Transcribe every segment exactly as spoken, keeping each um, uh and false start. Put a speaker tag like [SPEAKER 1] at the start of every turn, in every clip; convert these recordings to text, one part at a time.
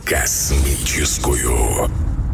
[SPEAKER 1] Космическую.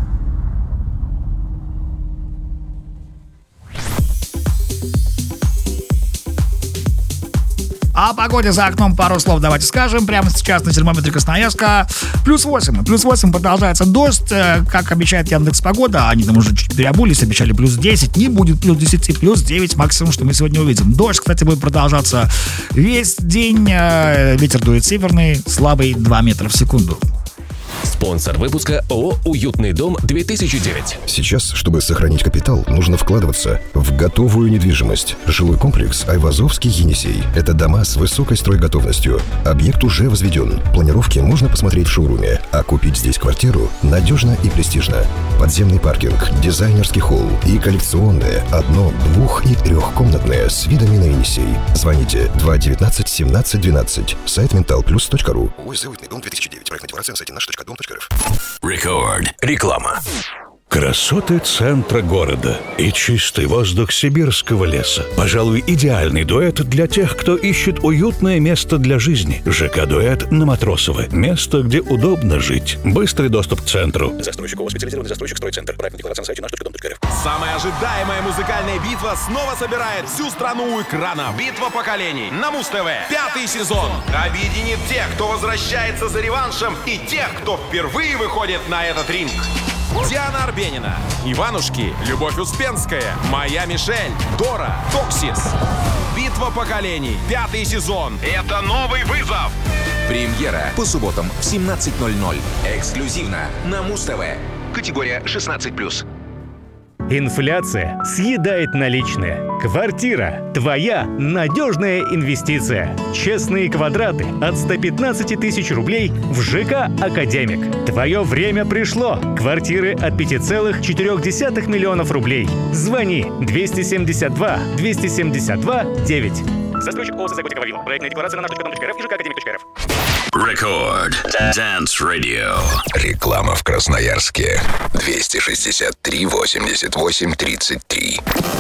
[SPEAKER 2] О погоде за окном пару слов давайте скажем. Прямо сейчас на термометре Красноярска плюс восемь. Плюс восемь продолжается дождь. Как обещает Яндекс.Погода, они там уже чуть переобулись, обещали плюс десять. Не будет плюс десять, плюс девять максимум, что мы сегодня увидим. Дождь, кстати, будет продолжаться весь день. Ветер дует северный, слабый два метра в секунду.
[SPEAKER 3] Спонсор выпуска ООО «Уютный дом-две тысячи девять».
[SPEAKER 4] Сейчас, чтобы сохранить капитал, нужно вкладываться в готовую недвижимость. Жилой комплекс Айвазовский Енисей. Это дома с высокой стройготовностью. Объект уже возведен. Планировки можно посмотреть в шоуруме. А купить здесь квартиру надежно и престижно. Подземный паркинг, дизайнерский холл и коллекционные одно-, двух- и трехкомнатные с видами на Енисей. Звоните два девятнадцать семнадцать двенадцать. Сайт менталплюс точка ру. ОСЗ «Уютный дом-две тысячи девять». Проектная декларация на сайте наш точка дом точка рф.
[SPEAKER 1] Рекорд. Реклама.
[SPEAKER 5] Красоты центра города и чистый воздух сибирского леса. Пожалуй, идеальный дуэт для тех, кто ищет уютное место для жизни. ЖК-дуэт на Матросова. Место, где удобно жить. Быстрый доступ к центру.
[SPEAKER 3] Застройщик ООО «Специализированный застройщик Стройцентр». Проектная декларация на сайте наш точка дом точка рф.
[SPEAKER 6] Самая ожидаемая музыкальная битва снова собирает всю страну у экрана. Битва поколений на Муз-ТВ. Пятый сезон объединит тех, кто возвращается за реваншем, и тех, кто впервые выходит на этот ринг. Диана Арбенина, Иванушки, Любовь Успенская, Моя Мишель, Дора, Токсис. Битва поколений. Пятый сезон. Это новый вызов.
[SPEAKER 7] Премьера по субботам в семнадцать ноль ноль. Эксклюзивно на Муз-ТВ. Категория шестнадцать плюс.
[SPEAKER 8] Инфляция съедает наличные. Квартира – твоя надежная инвестиция. Честные квадраты от ста пятнадцати тысяч рублей в ЖК «Академик». Твое время пришло. Квартиры от пяти целых четырёх десятых миллионов рублей. Звони двести семьдесят два двести семьдесят два девять. Застройщик ООО «Сосагутик Ававилл». Проектная декларация на наш точка дом точка рф и ЖК «Академик точка рф».
[SPEAKER 1] Рекорд. Dance Radio. Реклама в Красноярске. двести шестьдесят три восемьдесят восемь тридцать три.